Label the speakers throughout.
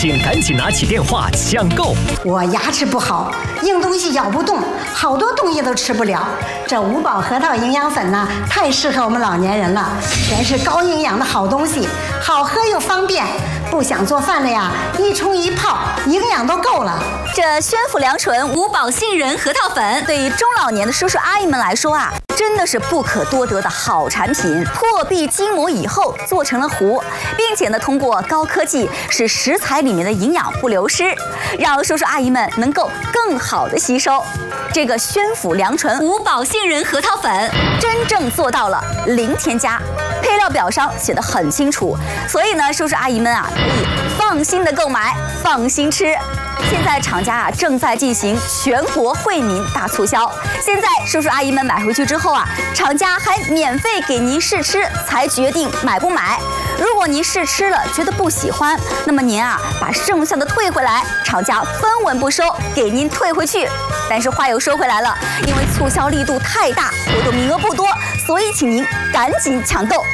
Speaker 1: 请赶紧拿起电话抢购。
Speaker 2: 我牙齿不好，硬东西咬不动，好多东西都吃不了。这五宝核桃营养粉呢，太适合我们老年人了，全是高营养的好东西，好喝又方便。不想做饭了呀，一冲一泡，营养都够了。
Speaker 3: 这宣府良醇五宝杏仁核桃粉，对于中老年的叔叔阿姨们来说啊，真的是不可多得的好产品。破壁筋膜以后做成了糊，并且呢，通过高科技使食材里面的营养不流失，让叔叔阿姨们能够更好的吸收。这个宣府良醇五宝杏仁核桃粉真正做到了零添加，配料表上写得很清楚，所以呢，叔叔阿姨们啊可以放心的购买，放心吃。现在厂家啊正在进行全国惠民大促销，现在叔叔阿姨们买回去之后啊，厂家还免费给您试吃，才决定买不买。如果您试吃了觉得不喜欢，那么您啊把剩下的退回来，厂家分文不收，给您退回去。但是话又说回来了，因为促销力度太大，活动名额不多，所以请您赶紧抢购。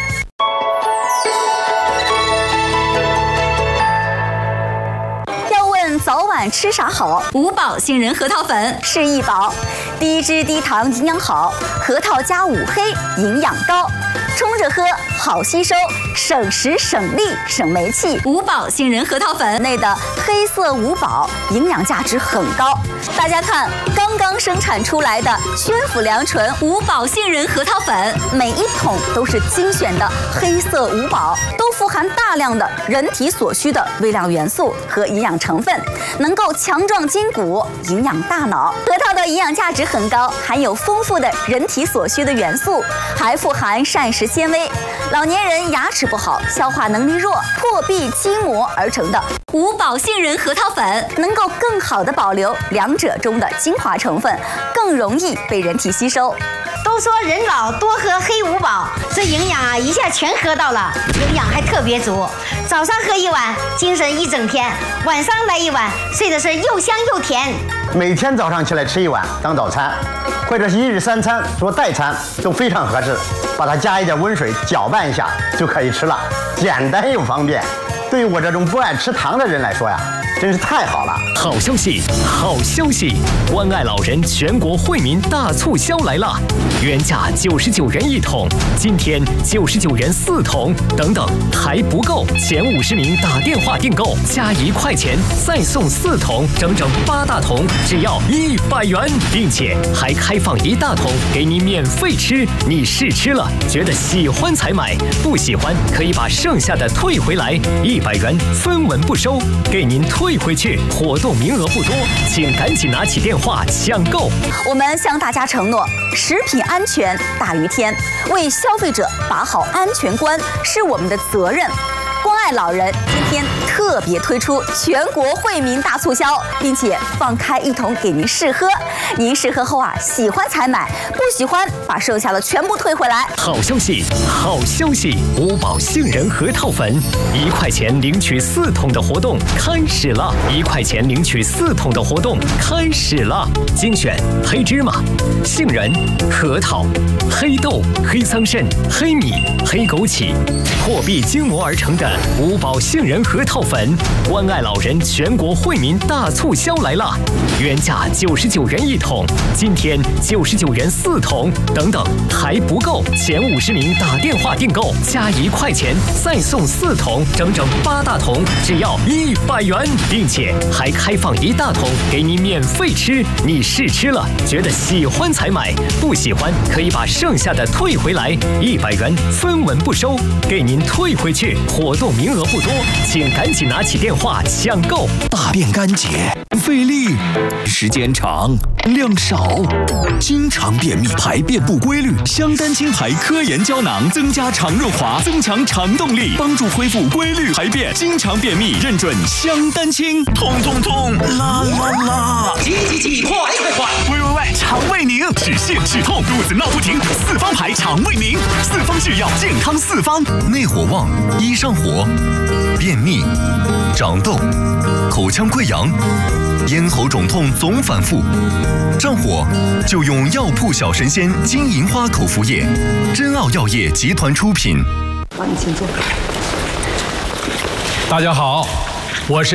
Speaker 3: 早晚吃啥好？五宝杏仁核桃粉是一宝，低脂低糖营养好，核桃加5黑营养高，冲着喝好吸收，省时省力省煤气。五宝杏仁核桃粉内的黑色五宝营养价值很高，大家看刚刚生产出来的宣府良醇五宝杏仁核桃粉，每一桶都是精选的黑色五宝，都富含大量的人体所需的微量元素和营养成分，能够强壮筋骨，营养大脑。核桃的营养价值很高，含有丰富的人体所需的元素，还富含膳食纤维。老年人牙齿不好，消化能力弱，破壁筋膜而成的五宝杏仁核桃粉，能够更好的保留两者中的精华成分，更容易被人体吸收。
Speaker 4: 都说人老多喝黑五宝，这营养啊一下全喝到了，营养还特别足。早上喝一碗，精神一整天；晚上来一碗，睡的是又香又甜。
Speaker 5: 每天早上起来吃一碗当早餐，或者是1日3餐做代餐都非常合适。把它加一点温水搅拌一下就可以吃了，简单又方便。对于我这种不爱吃糖的人来说呀，真是太好了！
Speaker 1: 好消息，好消息！关爱老人全国惠民大促销来了，原价99元1桶，今天99元4桶，等等还不够，前50名打电话订购加1块钱，再送4桶，整整8大桶，只要100元，并且还开放1大桶给你免费吃。你试吃了，觉得喜欢才买，不喜欢可以把剩下的退回来，100元分文不收，给您退回去。活动名额不多，请赶紧拿起电话抢购。
Speaker 3: 我们向大家承诺，食品安全大于天，为消费者把好安全关是我们的责任。关爱老人今天特别推出全国惠民大促销，并且放开1桶给您试喝。您试喝后啊，喜欢才买，不喜欢把剩下的全部退回来。
Speaker 1: 好消息，好消息！五宝杏仁核桃粉1块钱领取4桶的活动开始了，1块钱领取4桶的活动开始了。精选黑芝麻、杏仁、核桃、黑豆、黑桑葚、黑米、黑枸杞，破壁筋膜而成的五宝杏仁核桃粉，关爱老人全国惠民大促销来了，原价99元1桶，今天99元4桶，等等还不够，前50名打电话订购加1块钱，再送4桶，整整8大桶，只要100元，并且还开放1大桶给你免费吃。你试吃了，觉得喜欢才买，不喜欢可以把剩下的退回来，100元分文不收，给您退回去。活动名额不多，请赶紧拿起电话抢购。
Speaker 6: 大便干结、费力、时间长、量少，经常便秘、排便不规律，香丹清排科研胶囊增加肠润滑，增强肠动力，帮助恢复规律排便。经常便秘认准香丹清。痛痛痛，啦啦啦！
Speaker 7: 挤，快！
Speaker 6: 喂，肠胃宁，止泻止痛，肚子闹不停，4方牌肠胃宁，4方制药，健康4方，内火旺，一上火，便秘、长痘、口腔溃疡、咽喉肿痛总反复，上火就用药铺小神仙金银花口服液，真奥药业集团出品。
Speaker 2: 好，你请坐。
Speaker 8: 大家好，我是